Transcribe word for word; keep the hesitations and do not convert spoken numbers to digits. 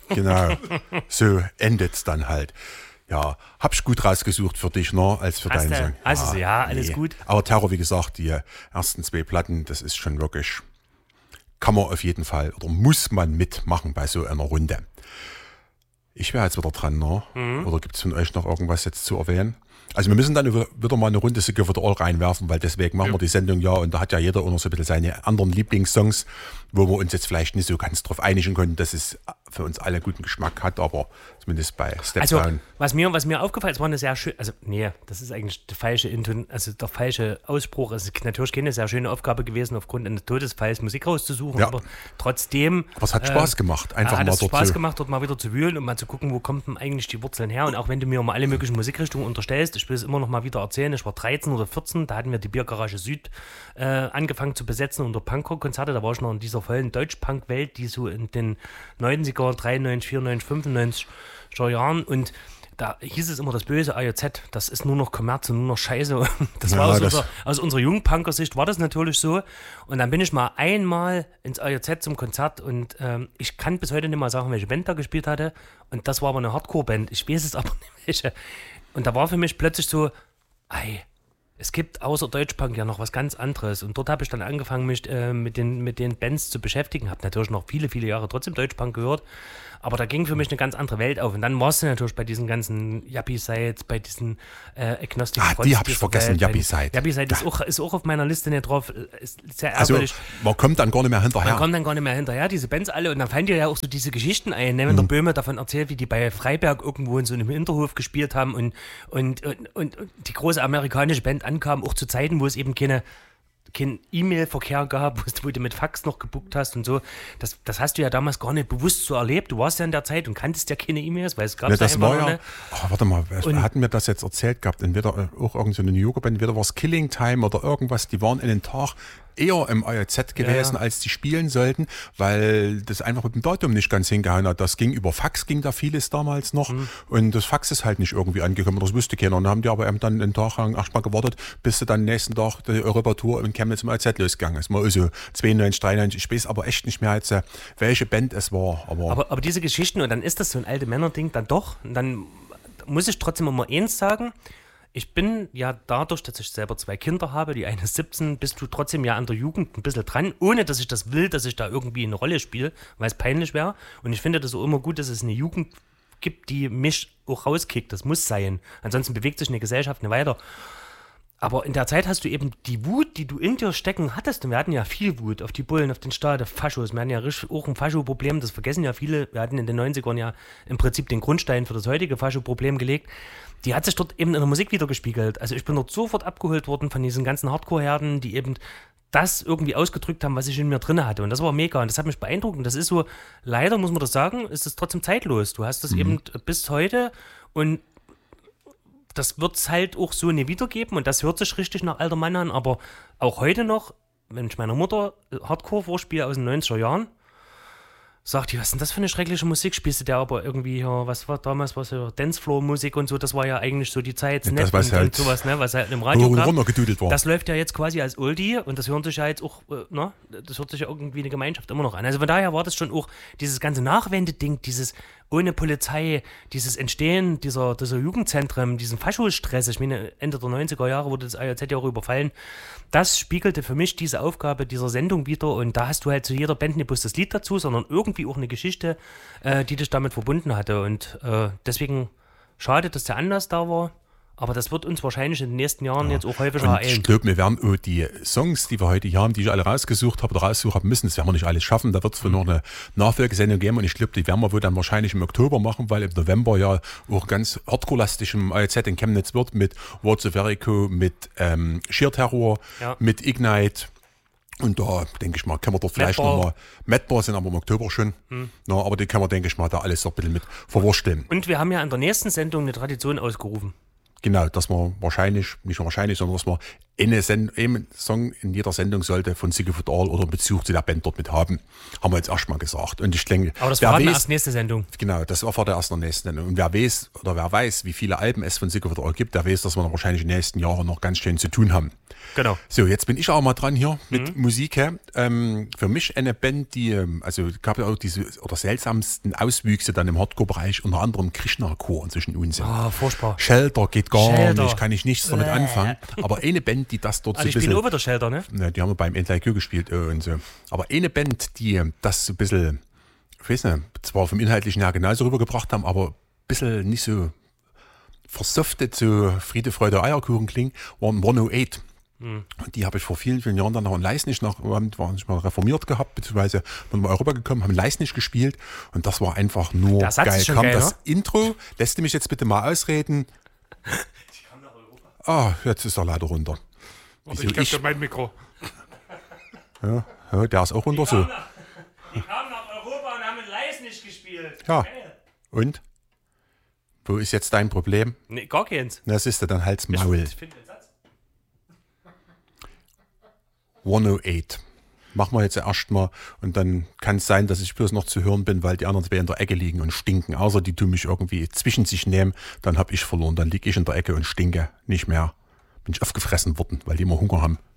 Genau, so endet's dann halt. Ja, hab ich gut rausgesucht für dich, ne, als für Hast deinen du? Song. Hast du, ja, alles gut. Aber Terror, wie gesagt, die ersten zwei Platten, das ist schon wirklich, kann man auf jeden Fall oder muss man mitmachen bei so einer Runde. Ich wäre jetzt wieder dran, ne? Mhm. Oder gibt es von euch noch irgendwas jetzt zu erwähnen? Also wir müssen dann wieder mal eine Runde Sicker for the All reinwerfen, weil deswegen machen ja. wir die Sendung ja und da hat ja jeder auch noch so ein bisschen seine anderen Lieblingssongs, wo wir uns jetzt vielleicht nicht so ganz drauf einigen können, dass es für uns alle guten Geschmack hat, aber zumindest bei Step also, Down. Was mir, was mir aufgefallen ist, war eine sehr schöne, also nee, das ist eigentlich der falsche Inton, also der falsche Ausspruch. Es ist natürlich keine sehr schöne Aufgabe gewesen, aufgrund eines Todesfalls Musik rauszusuchen, ja. aber trotzdem. Aber es hat Spaß äh, gemacht, einfach hat mal es dort Spaß zu. gemacht, dort mal wieder zu wühlen und mal zu gucken, wo kommt denn eigentlich die Wurzeln her. Und auch wenn du mir mal alle möglichen Musikrichtungen unterstellst, ich will es immer noch mal wieder erzählen, ich war dreizehn oder vierzehn, da hatten wir die Biergarage Süd äh, angefangen zu besetzen unter Punkrock-Konzerte, da war ich noch in dieser vollen Deutsch-Punk-Welt, die so in den neunziger, dreiundneunzig, vierundneunzig, fünfundneunzig Jahren und da hieß es immer das böse A J Z, das ist nur noch Kommerz und nur noch Scheiße. Das ja, war aus, das unserer, aus unserer Jungpunker-Sicht war das natürlich so. Und dann bin ich mal einmal ins A J Z zum Konzert und ähm, ich kann bis heute nicht mal sagen, welche Band da gespielt hatte. Und das war aber eine Hardcore-Band. Ich weiß es aber nicht welche. Und da war für mich plötzlich so, ey, es gibt außer Deutschpunk ja noch was ganz anderes. Und dort habe ich dann angefangen, mich äh, mit, den, mit den Bands zu beschäftigen. Habe natürlich noch viele, viele Jahre trotzdem Deutschpunk gehört. Aber da ging für mich eine ganz andere Welt auf. Und dann warst du natürlich bei diesen ganzen Yuppie-Sites, bei diesen äh, Agnostic Ah, die habe ich vergessen, Yuppie-Site. Yuppie-Site ist auch, ist auch auf meiner Liste nicht drauf. Ist sehr ärgerlich. Also, man kommt dann gar nicht mehr hinterher. Man kommt dann gar nicht mehr hinterher, diese Bands alle. Und dann fallen dir ja auch so diese Geschichten ein. Ne? Wenn mhm. der Böhme davon erzählt, wie die bei Freiberg irgendwo in so einem Hinterhof gespielt haben und, und, und, und, und die große amerikanische Band ankam, auch zu Zeiten, wo es eben keine kein E-Mail-Verkehr gab, wo du mit Fax noch gebucht hast und so. Das, das hast du ja damals gar nicht bewusst so erlebt. Du warst ja in der Zeit und kanntest ja keine E-Mails, weil es gab ja, es ja das einfach war noch ja, nicht. Oh, warte mal, und hatten wir das jetzt erzählt gehabt? Entweder auch irgendeine New Yorker Band, entweder war es Killing Time oder irgendwas, die waren in den Tag eher im A J Z gewesen, ja, ja. als die spielen sollten, weil das einfach mit dem Datum nicht ganz hingehauen hat. Das ging über Fax, ging da vieles damals noch mhm. und das Fax ist halt nicht irgendwie angekommen, das wusste keiner. Und dann haben die aber eben dann einen Tag lang erstmal gewartet, bis sie dann nächsten Tag die Europatour in Chemnitz im A J Z losgegangen ist. Mal also zweiundneunzig, dreiundneunzig, ich weiß aber echt nicht mehr, jetzt, welche Band es war. Aber, aber, aber diese Geschichten, und dann ist das so ein alte Männer-Ding dann doch, und dann muss ich trotzdem immer eins sagen, ich bin ja dadurch, dass ich selber zwei Kinder habe, die eine ist siebzehn, bist du trotzdem ja an der Jugend ein bisschen dran, ohne dass ich das will, dass ich da irgendwie eine Rolle spiele, weil es peinlich wäre. Und ich finde das auch immer gut, dass es eine Jugend gibt, die mich auch rauskickt. Das muss sein. Ansonsten bewegt sich eine Gesellschaft nicht weiter. Aber in der Zeit hast du eben die Wut, die du in dir stecken hattest. Und wir hatten ja viel Wut auf die Bullen, auf den Staat, auf Faschos. Wir hatten ja richtig auch ein Fascho-Problem, das vergessen ja viele. Wir hatten in den neunzigern ja im Prinzip den Grundstein für das heutige Fascho-Problem gelegt. Die hat sich dort eben in der Musik wiedergespiegelt. Also ich bin dort sofort abgeholt worden von diesen ganzen Hardcore-Herden, die eben das irgendwie ausgedrückt haben, was ich in mir drin hatte. Und das war mega und das hat mich beeindruckt. Und das ist so, leider muss man das sagen, ist es trotzdem zeitlos. Du hast das mhm. eben bis heute und das wird es halt auch so nie wiedergeben und das hört sich richtig nach alter Mann an, aber auch heute noch, wenn ich meiner Mutter Hardcore vorspiele aus den neunziger Jahren, sagt die, was ist denn das für eine schreckliche Musik? Spielst du der aber irgendwie, ja, was war damals, was ja Dancefloor-Musik und so, das war ja eigentlich so die Zeit, ja, Snap das, was und, halt und sowas, ne, was halt im Radio kam. War. Das läuft ja jetzt quasi als Oldie und das hört sich ja jetzt auch, ne, das hört sich ja irgendwie eine Gemeinschaft immer noch an. Also von daher war das schon auch dieses ganze Nachwendeding, dieses ohne Polizei, dieses Entstehen dieser, dieser Jugendzentren, diesen Faschostress, ich meine, Ende der neunziger Jahre wurde das A J Z ja auch überfallen, das spiegelte für mich diese Aufgabe dieser Sendung wieder und da hast du halt zu jeder Band nicht bloß das Lied dazu, sondern irgendwie auch eine Geschichte, äh, die dich damit verbunden hatte und äh, deswegen schade, dass der Anlass da war. Aber das wird uns wahrscheinlich in den nächsten Jahren ja. jetzt auch häufiger ereilen. Ich glaube, wir werden oh, die Songs, die wir heute hier haben, die ich alle rausgesucht habe oder raussuchen haben müssen, das werden wir nicht alles schaffen. Da wird es wohl noch eine Nachfolgesendung geben und ich glaube, die werden wir wohl dann wahrscheinlich im Oktober machen, weil im November ja auch ganz hardcore-lastig im A J Z in Chemnitz wird mit Words of Jericho, mit ähm, Sheer Terror, ja. mit Ignite. Und da, denke ich mal, können wir dort vielleicht nochmal, Madbar sind aber im Oktober schon, hm. na, aber die können wir, denke ich mal, da alles so ein bisschen mit verwursteln. Und wir haben ja in der nächsten Sendung eine Tradition ausgerufen. Genau, dass wir wahrscheinlich, nicht wahrscheinlich, sondern dass wir eine Send- ein Song in jeder Sendung sollte von Siegfried Ahl oder einen Bezug zu der Band dort mit haben. Haben wir jetzt erstmal gesagt. Und ich denke, Aber das wer war weiß, erst nächste Sendung. Genau, das war vor der ersten nächsten Sendung. Und wer weiß, oder wer weiß, wie viele Alben es von Siegfried Ahl gibt, der weiß, dass wir noch wahrscheinlich in den nächsten Jahren noch ganz schön zu tun haben. Genau. So, jetzt bin ich auch mal dran hier mit mhm. Musik. Ähm, für mich eine Band, die, also gab ja auch diese oder seltsamsten Auswüchse dann im Hardcore-Bereich, unter anderem Krishna-Chor zwischen uns. Ah, oh, furchtbar. Shelter geht gar Shelter. nicht, kann ich nichts damit anfangen. Aber eine Band, die das dort Also so ich ein bisschen... bin over der Shelter, ne? Ne, die haben wir beim Entleikö gespielt äh, und so. Aber eine Band, die das so ein bisschen, ich weiß nicht, zwar vom Inhaltlichen her genauso rübergebracht haben, aber ein bisschen nicht so versoftet, so Friede, Freude, Eierkuchen klingen, waren hundertacht. Und die habe ich vor vielen, vielen Jahren dann noch in Leisnig, noch, waren nicht mal reformiert gehabt, beziehungsweise sind wir Europa gekommen, haben in Leisnig gespielt und das war einfach nur Der Satz geil. ist schon Kam geil, das ne? Intro, lässt du mich jetzt bitte mal ausreden? Ah, jetzt ist er leider runter. Warte, ich gebe dir mein Mikro. Ja, ja, der ist auch runter so. Die kamen nach Europa und haben in Leisnig gespielt. Ja. Und? Wo ist jetzt dein Problem? Nee, gar keins. Na, siehst du, dann halt's Maul. Ich finde den Satz. hundertacht. Machen wir jetzt erstmal und dann kann es sein, dass ich bloß noch zu hören bin, weil die anderen zwei in der Ecke liegen und stinken. Außer die tun mich irgendwie zwischen sich nehmen, dann habe ich verloren. Dann liege ich in der Ecke und stinke nicht mehr. Bin ich aufgefressen worden, weil die immer Hunger haben.